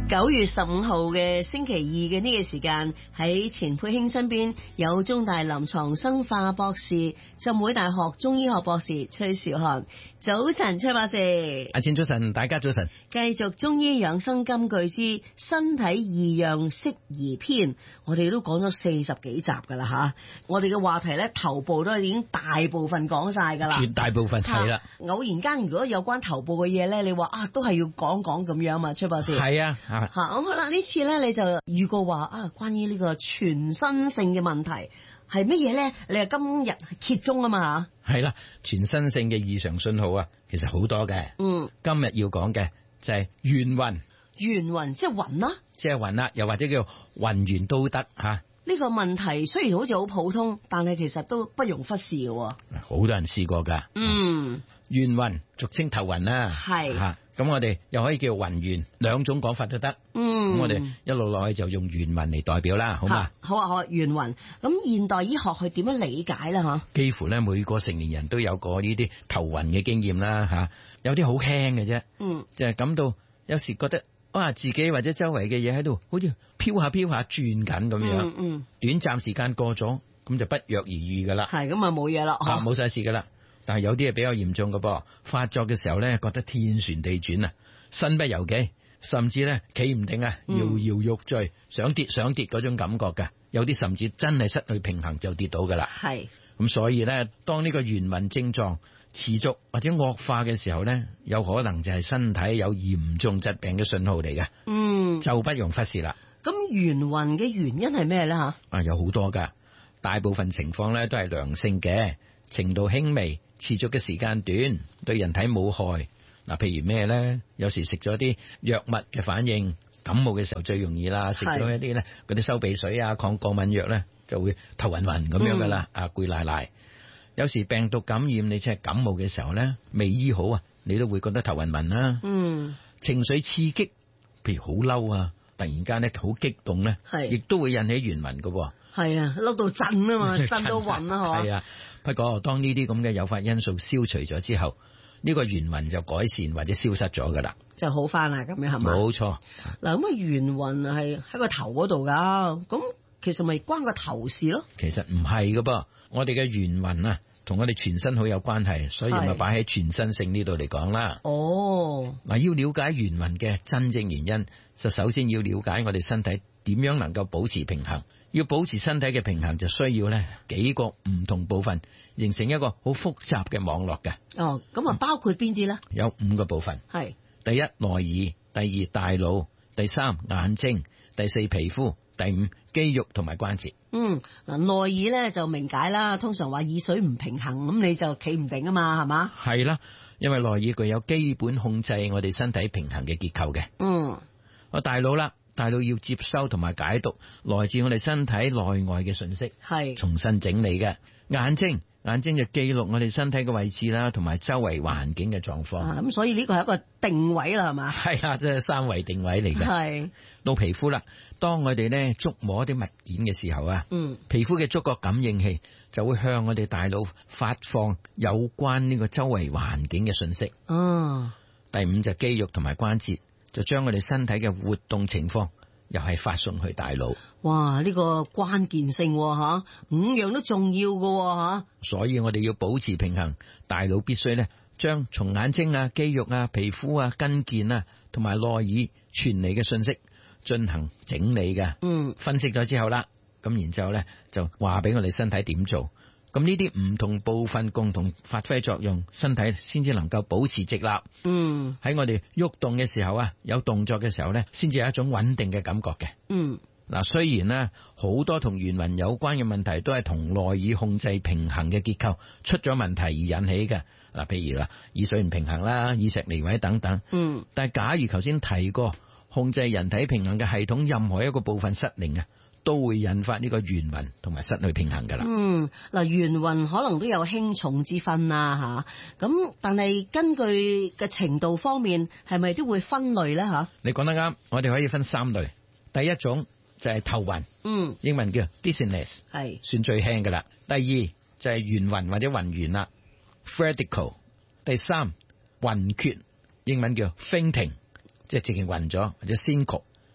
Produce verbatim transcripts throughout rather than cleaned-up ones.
九月十五號嘅星期二嘅呢個時間，喺錢佩卿身邊有中大臨床生化博士、浸會大學中醫學博士崔兆漢。早晨，崔博士。 阿錢早晨，大家早晨。 繼續中醫養生金句之身體異樣適宜篇，我哋都講咗四十幾集噶啦吓，我哋嘅話題咧頭部都已經大部分講晒噶啦， 絕大部分係啦。 偶然間如果有關頭部嘅嘢咧，你話啊都係要講講咁樣嘛，崔博士。 係啊，吓咁好啦，呢次咧你就預告話啊，關於呢個全身性嘅問題係乜嘢咧？你係今日揭盅啊嘛吓。 係啦，全身性嘅異常信號啊，其實好多嘅。 嗯， 今日要講嘅就係眩暈。 眩暈即係暈啦， 即係暈啦，又或者叫暈眩都得吓。 呢個問題雖然好似好普通，但係其實都不容忽視嘅。 好多人試過噶。 嗯， 眩暈俗稱頭暈啦。 係吓，咁我哋又可以叫暈眩，兩種講法都得。 嗯， 咁我哋一路落去就用眩暈嚟代表啦，好嘛？ 好啊，好啊，眩暈。咁現代醫學去點樣理解啦？吓， 幾乎咧每個成年人都有過呢啲頭暈嘅經驗啦，吓，有啲好輕嘅啫。 嗯， 就係感到有時覺得哇，自己或者周圍嘅嘢喺度好似飄下飄下轉緊咁樣。 嗯嗯， 短暫時間過咗，咁就不藥而愈噶啦。 係咁啊，冇嘢啦， 吓，冇晒事噶啦。但係有啲係比較嚴重嘅噃，發作嘅時候咧，覺得天旋地轉啊，身不由己，甚至咧企唔定啊，搖搖欲墜，想跌想跌嗰種感覺嘅。有啲甚至真係失去平衡就跌倒噶啦。 係咁，所以咧，當呢個眩暈症狀持續或者惡化嘅時候咧，有可能就係身體有嚴重疾病嘅信號嚟嘅。 嗯， 就不容忽視啦。 咁眩暈嘅原因係咩咧？吓啊，有好多噶，大部分情況咧都係良性嘅，程度輕微，持續嘅時間短，對人體冇害。嗱，譬如咩咧？有時食咗啲藥物嘅反應，感冒嘅時候最容易啦，食咗一啲咧嗰啲收鼻水啊、抗過敏藥咧，就會頭暈暈咁樣噶啦，啊攰賴賴。有時病毒感染，你即係感冒嘅時候咧，未醫好啊，你都會覺得頭暈暈啦。 嗯， 情緒刺激，譬如好嬲啊，突然間咧好激動咧， 係亦都會引起眩暈噶。 係啊，嬲到震啊嘛，震到暈啊， 係啊。不過當呢啲咁嘅誘發因素消除咗之後，呢個眩暈就改善或者消失咗噶啦， 就好翻啦，咁樣係嘛？ 冇錯。 嗱，咁啊眩暈係喺個頭嗰度噶，咁其實咪關個頭事咯？ 其實唔係噶噃，我哋嘅眩暈啊，同我哋全身好有關係，所以咪擺喺全身性呢度嚟講啦。 哦， 嗱，要了解眩暈嘅真正原因，就首先要了解我哋身體點樣能夠保持平衡。要保持身體嘅平衡，就需要咧幾個唔同部分形成一個好複雜嘅網絡嘅。 哦，咁啊包括邊啲咧？ 有五個部分。 係第一內耳，第二大腦，第三眼睛，第四皮膚，第五肌肉同埋關節。 嗯，嗱內耳咧就明解啦，通常話耳水唔平衡，咁你就企唔定啊嘛，係嘛？ 係啦，因為內耳具有基本控制我哋身體平衡嘅結構嘅。 嗯， 我大腦啦。大腦要接收同埋解讀來自我哋身體內外嘅信息，係重新整理嘅。眼睛，眼睛就記錄我哋身體嘅位置啦，同埋周圍環境嘅狀況。 咁、啊、所以呢個係一個定位啦，係嘛？ 係啊，即係三維定位嚟嘅。係到皮膚啦，當我哋咧觸摸一啲物件嘅時候啊，嗯，皮膚嘅觸覺感應器就會向我哋大腦發放有關呢個周圍環境嘅信息。哦，第五就肌肉同埋關節。就將我哋身體嘅活動情況又係發送去大腦。哇！呢、這個關鍵性吓、啊，五樣都重要嘅吓、啊。所以我哋要保持平衡，大腦必須咧將從眼睛啊、肌肉啊、皮膚啊、筋腱啊同埋內耳傳嚟嘅信息進行整理嘅。嗯，分析咗之後啦，咁然之後咧就話俾我哋身體點做。咁呢啲唔同部分共同發揮作用，身體先至能夠保持直立。嗯，喺我哋喐動嘅時候啊，有動作嘅時候咧，先至有一種穩定嘅感覺嘅。嗯，嗱，雖然咧好多同眩暈有關嘅問題都係同內耳控制平衡嘅結構出咗問題而引起嘅。嗱，譬如啊，耳水唔平衡啦、耳石離位等等。嗯，但係假如頭先提過控制人體平衡嘅系統任何一個部分失靈啊，都會引發呢個眩暈同埋失去平衡噶啦。嗯，嗱，眩暈可能都有輕重之分啦，吓。咁但係根據嘅程度方面，係咪都會分類咧？吓，你講得啱，我哋可以分三類。第一種就係頭暈，嗯，英文叫 dizziness， 係算最輕噶啦。第二就係眩暈或者暈眩啦 ，vertigo。第三暈厥，英文叫 fainting，即係直情暈咗或者 syncope。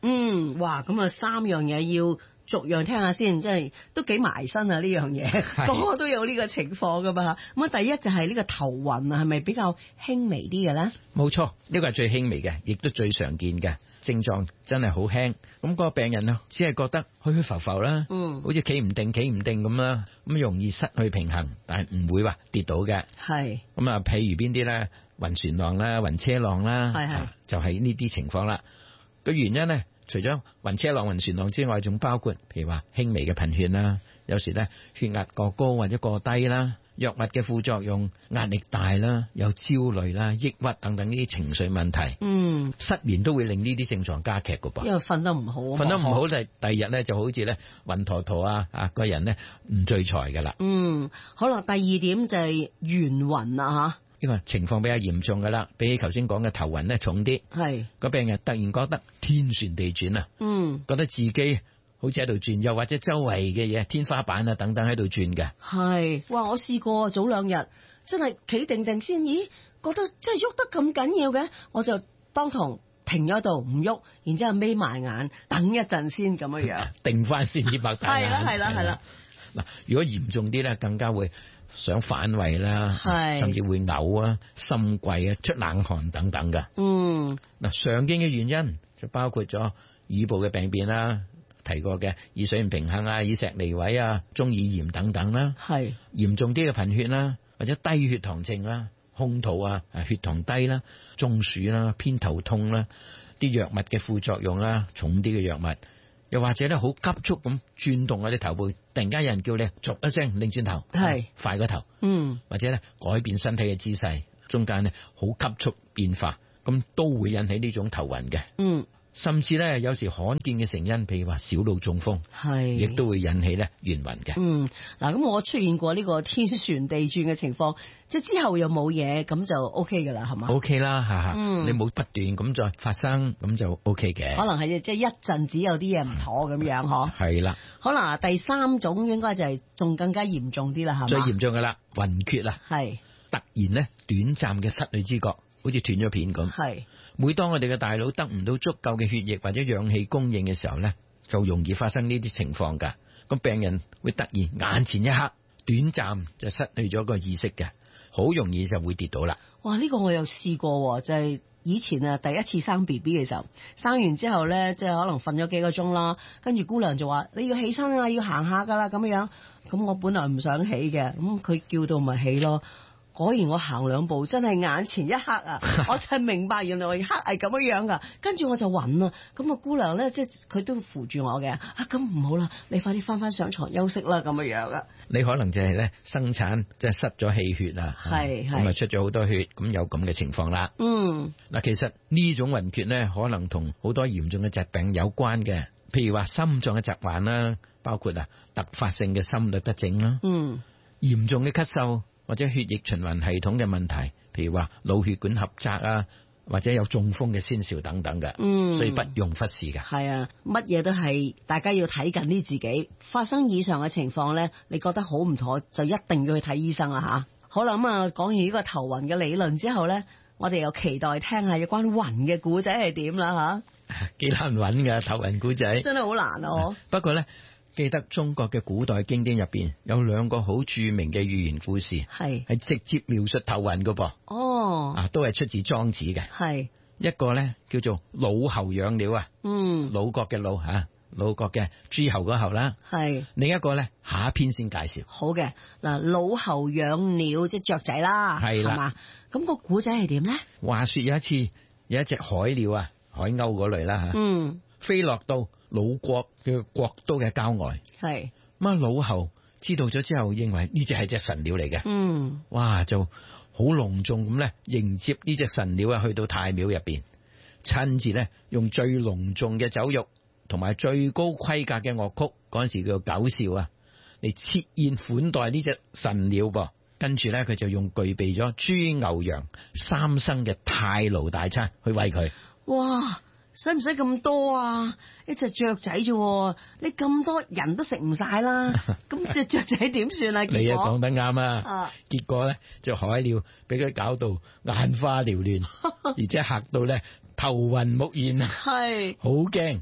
嗯，哇，咁啊三樣嘢要逐樣聽下先，真係都幾埋身啊呢樣嘢，個個都有呢個情況噶嘛。咁啊，第一就係呢個頭暈啊，係咪比較輕微啲嘅咧？ 冇錯，呢個係最輕微嘅，亦都最常見嘅症狀，真係好輕。咁個病人啊，只係覺得虛虛浮浮啦，嗯，好似企唔定、企唔定咁啦，咁容易失去平衡，但係唔會話跌倒嘅。係咁啊，譬如邊啲咧？暈船浪啦、暈車浪啦，係係就係呢啲情況啦。個原因咧，除咗暈車浪、暈船浪之外，仲包括譬如話輕微嘅貧血啦，有時咧血壓過高或者過低啦，藥物嘅副作用、壓力大啦，有焦慮啦、抑鬱等等呢啲情緒問題。嗯，失眠都會令呢啲症狀加劇噶噃。因為瞓得唔好，瞓得唔好就第二日咧就好似咧暈陀陀啊，啊個人咧唔聚財噶啦。嗯，好啦，第二點就係眩暈啊吓。呢個情況比較嚴重噶啦，比起頭先講嘅頭暈咧重啲。係個病人突然覺得天旋地轉啊，嗯，覺得自己好似喺度轉，又或者周圍嘅嘢、天花板啊等等喺度轉嘅。係，哇！我試過早兩日真係企定定先，咦，覺得真係喐得咁緊要嘅，我就當堂停咗度唔喐，然之後眯埋眼等一陣先咁樣樣，定翻先至擘大眼。係啦係啦係啦。嗱，如果嚴重啲咧，更加會想反胃啦，甚至會嘔啊、心悸啊、出冷汗等等噶。嗯，嗱，常見嘅原因就包括咗耳部嘅病變啦，提過嘅耳水唔平衡啊、耳石離位啊、中耳炎等等啦。係嚴重啲嘅貧血啦，或者低血糖症啦、空肚啊、血糖低啦、中暑啦、偏頭痛啦、啲藥物嘅副作用啦、重啲嘅藥物。又或者咧好急速咁轉動我哋頭部，突然間有人叫你逐一聲擰轉頭，係快個頭，嗯，或者咧改變身體嘅姿勢，中間咧好急速變化，咁都會引起呢種頭暈嘅，嗯。甚至咧，有時罕見嘅成因，譬如話小腦中風，係亦都會引起咧眩暈嘅。嗯，嗱，咁我出現過呢個天旋地轉嘅情況，即係之後又冇嘢，咁就 O K 噶啦，係嘛？O K 啦，吓吓，嗯，你冇不斷咁再發生，咁就 O K 嘅。可能係即係一陣子有啲嘢唔妥咁樣，嗬？係啦。可能第三種應該就係仲更加嚴重啲啦，係嘛？最嚴重噶啦，暈厥啦，係突然咧短暫嘅失去知覺，好似斷咗片咁。係。每當我哋嘅大腦得唔到足夠嘅血液或者氧氣供應嘅時候咧，就容易發生呢啲情況噶。咁病人會突然眼前一黑，短暫就失去咗個意識嘅，好容易就會跌倒啦。哇！呢個我有試過，就係以前啊第一次生 B B 嘅時候，生完之後咧，即係可能瞓咗幾個鐘啦，跟住姑娘就話你要起身啊，要行下噶啦咁樣。咁我本來唔想起嘅，咁佢叫到咪起咯。果然我行兩步真係眼前一黑啊！我就係明白原來我黑係咁樣樣噶，跟住我就暈啦。咁個姑娘咧，即係佢都扶住我嘅。啊，咁唔好啦，你快啲翻翻上床休息啦，咁樣樣啊。你可能就係咧生產即係失咗氣血啊，係咁啊出咗好多血，咁有咁嘅情況啦。嗯，嗱，其實呢種暈厥咧，可能同好多嚴重嘅疾病有關嘅，譬如話心臟嘅疾患啦，包括啊突發性嘅心律不整啦，嗯，嚴重嘅咳嗽。或者血液循環系統嘅問題，譬如話腦血管狹窄啊，或者有中風嘅先兆等等嘅，嗯，所以不容忽視嘅。係啊，乜嘢都係大家要睇緊啲自己發生以上嘅情況咧，你覺得好唔妥就一定要去睇醫生啦吓。好啦，咁啊講完呢個頭暈嘅理論之後咧，我哋又期待聽下有關暈嘅古仔係點啦吓。幾難揾㗎頭暈古仔，真係好難啊！不過咧。記得中國嘅古代經典入邊有兩個好著名嘅寓言故事，係係直接描述頭暈噶噃。哦，啊，都係出自莊子嘅。係一個咧叫做魯侯養鳥啊，嗯，魯國嘅魯吓，魯國嘅諸侯嗰侯啦。係另一個咧，下一篇先介紹。好嘅，嗱，魯侯養鳥即係雀仔啦，係啦嘛。咁個古仔係點咧？話說有一次有一隻海鳥啊，海鷗嗰類啦吓，嗯，飛落到魯國嘅國都嘅郊外，係咁啊！魯侯知道咗之後，認為呢隻係隻神鳥嚟嘅，嗯，哇，就好隆重咁咧迎接呢隻神鳥啊，去到太廟入邊，親自咧用最隆重嘅酒肉同埋最高規格嘅樂曲，嗰陣時叫做九兆啊，嚟設宴款待呢隻神鳥噃。跟住咧，佢就用具備咗豬牛羊三牲嘅太牢大餐去餵佢。哇！使唔使咁多啊？一隻雀仔啫，你咁多人都食唔晒啦。咁隻雀仔點算啊？結果你啊講得啱啊！啊結果咧，隻海鳥俾佢搞到眼花繚亂，而且嚇到咧頭暈目眩啊！係好驚，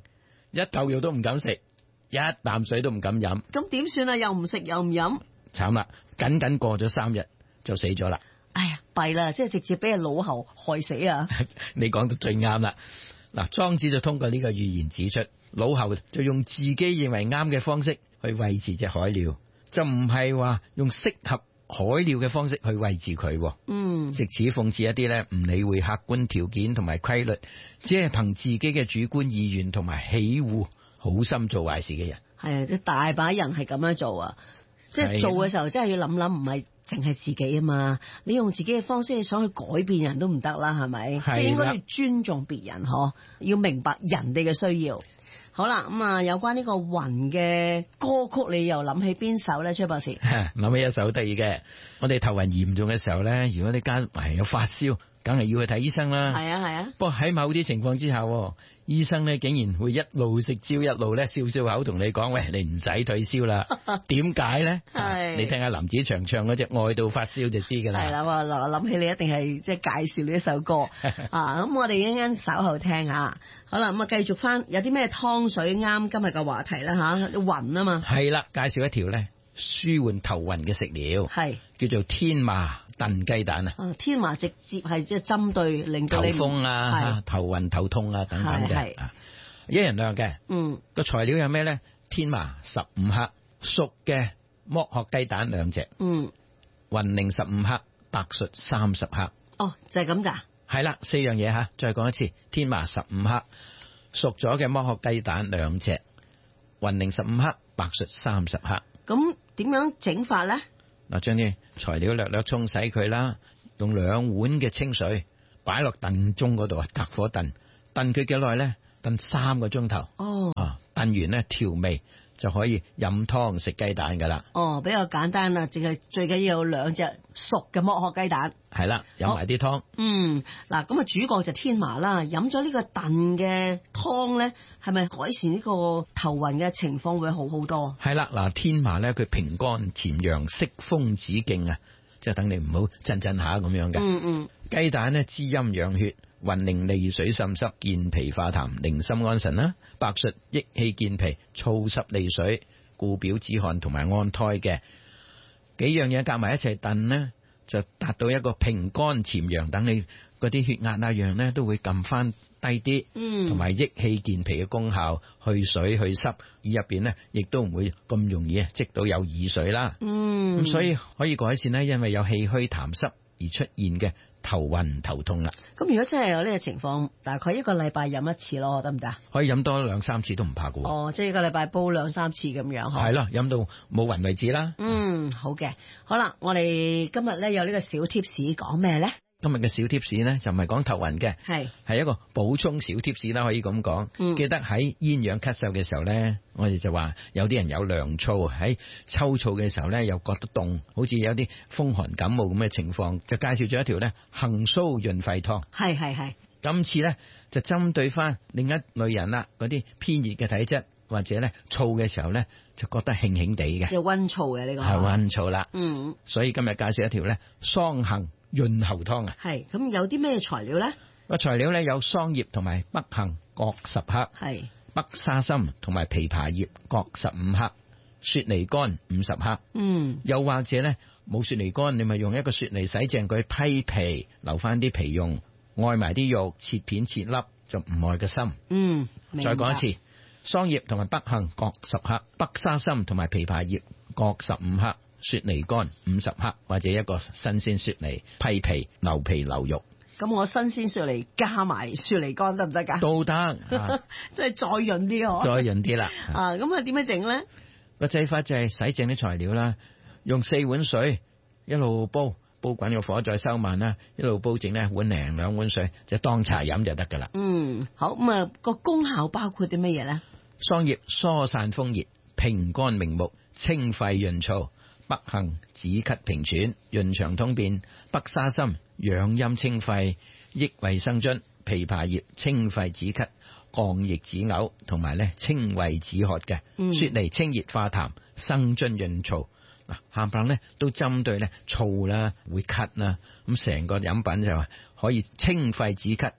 一嚿肉都唔敢食，一啖水都唔敢飲。 咁點算啊？又唔食又唔飲， 慘啦！僅僅過咗三日就死咗啦。 哎呀，弊啦，即係直接俾人腦後害死啊！ 你講得最啱啦。嗱，莊子就通過呢個寓言指出，老侯就用自己認為啱嘅方式去餵飼隻海鳥，就唔係話用適合海鳥嘅方式去餵飼佢。嗯，藉此諷刺一啲咧唔理會客觀條件同埋規律，只係憑自己嘅主觀意願同埋喜惡，好心做壞事嘅人。 係啊，即大把人係咁樣做啊！即係做嘅時候，真係要諗諗，唔係淨係自己啊嘛！你用自己嘅方式，你想去改變人都唔得啦，係咪？即係應該要尊重別人，嗬，要明白人哋嘅需要。好啦，咁啊，有關呢個雲嘅歌曲，你又諗起邊首咧？崔博士， 諗起一首得意嘅，我哋頭暈嚴重嘅時候咧，如果你加埋有發燒，梗係要去睇醫生啦。係啊係啊。不過喺某啲情況之下，醫生咧竟然會一路食蕉一路咧笑笑口同你講：喂，你唔使退燒啦。點解咧？係你聽下林子祥唱嗰隻《愛到發燒》就知噶啦。係啦，我諗起你一定係即係介紹呢一首歌啊。咁我哋一陣間稍後聽下。好啦，咁啊繼續翻，有啲咩湯水啱今日嘅話題啦吓？雲啊嘛。係啦，介紹一條咧舒緩頭暈嘅食療，係叫做天麻燉雞蛋啊！天麻直接係即係針對令到你頭風啊、頭暈頭痛啊等等嘅，一人兩嘅。嗯，個材料有咩咧？天麻十五克，熟嘅剝殼雞蛋兩隻。嗯，雲寧十五克，白術三十克。哦，就係咁咋？係啦，四樣嘢吓，再講一次：天麻十五克，熟咗嘅剝殼雞蛋兩隻，雲寧十五克，白術三十克。咁點樣整法咧？嗱，將啲材料略略沖洗佢啦，用兩碗嘅清水擺落燉盅嗰度啊，隔火燉，燉佢幾耐咧？燉三個鐘頭。哦，啊，燉完咧調味就可以飲湯食雞蛋噶啦。哦，比較簡單啦，淨係最緊要有兩隻熟嘅剝殼雞蛋。係啦，飲埋啲湯。嗯，嗱，咁啊主角就天麻啦，飲咗呢個燉嘅湯咧，係咪改善呢個頭暈嘅情況會好好多？係啦，嗱，天麻咧佢平肝潛陽、息風止痙啊，即係等你唔好震震下咁樣嘅。嗯嗯。雞蛋咧滋陰養血，雲寧利水滲濕、健脾化痰、寧心安神啦。白術益氣健脾、燥濕利水、固表止汗同埋安胎嘅幾樣嘢夾埋一齊燉呢，就達到一個平肝潛陽，等你嗰啲血壓啊樣咧都會撳翻低啲，嗯，同埋益氣健脾嘅功效，去水去濕，耳入邊咧亦都唔會咁容易積到有耳水啦。嗯，咁所以可以改善呢，因為有氣虛痰濕而出現嘅頭暈頭痛啦。咁如果真係有呢個情況，大概一個禮拜飲一次咯，得唔得？可以飲多兩三次都唔怕噶。哦，即係一個禮拜煲兩三次咁樣。係咯，飲到冇暈為止啦。嗯，好嘅，好啦，我哋今日咧有呢個小貼士講咩咧？今日嘅小貼士咧就唔係講頭暈嘅，係係一個補充小貼士啦，可以咁講。嗯，記得喺咽癢咳嗽嘅時候咧，我哋就話有啲人有涼燥，喺抽燥嘅時候咧又覺得凍，好似有啲風寒感冒咁嘅情況，就介紹咗一條咧杏蘇潤肺湯。係係係，今次咧就針對翻另一類人啦，嗰啲偏熱嘅體質或者咧燥嘅時候咧就覺得興興地嘅，有溫燥嘅呢個係溫燥啦。嗯，所以今日介紹一條咧桑杏潤喉湯啊。係，咁有啲咩材料咧？個材料咧有桑葉同埋北杏各十克，係北沙參同埋枇杷葉各十五克，雪梨乾五十克。嗯，又或者咧冇雪梨乾，你咪用一個雪梨洗淨佢批皮，留翻啲皮用，愛埋啲肉，切片切粒，就唔愛個心。嗯，再講一次，桑葉同埋北杏各十克，北沙參同埋枇杷葉各十五克。雪梨乾五十克，或者一個新鮮雪梨批皮留皮留肉。咁我新鮮雪梨加埋雪梨乾得唔得噶？都得，即係再潤啲嗬。再潤啲啦。啊，咁啊點樣整咧？個製法就係洗淨啲材料啦，用四碗水一路煲，煲滾個火再收慢啦，一路煲整咧碗零兩碗水，就當茶飲就得噶啦。嗯，好，咁啊個功效包括啲乜嘢咧？桑葉疏散風熱，平肝明目，清肺潤燥。北杏止咳平喘，潤腸通便；北沙參養陰清肺，益胃生津；枇杷葉清肺止咳，降逆止嘔，同埋咧清胃止渴嘅。嗯、雪梨清熱化痰，生津潤燥。嗱，冚唪唥咧都針對咧燥啦，會咳啦，咁成個飲品就話可以清肺止咳，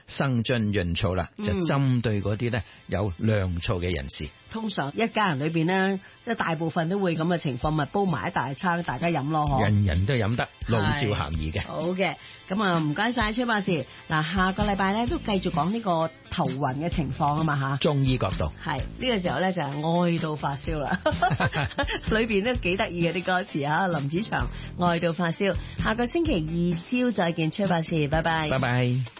生津潤燥啦，就針對嗰啲咧有涼燥嘅人士。 通常一家人裏邊咧，即係大部分都會咁嘅情況，咪煲埋一大餐大家飲咯，嗬。 人人都飲得，老少咸宜嘅。 好嘅，咁啊唔該晒崔博士。嗱，下個禮拜咧都繼續講呢個頭暈嘅情況啊嘛吓。 中醫角度係呢、這個時候咧就係、是、愛到發燒啦，裏邊都幾得意嘅啲歌詞啊。林子祥愛到發燒，下個星期二朝再見，崔博士，拜拜。 拜拜。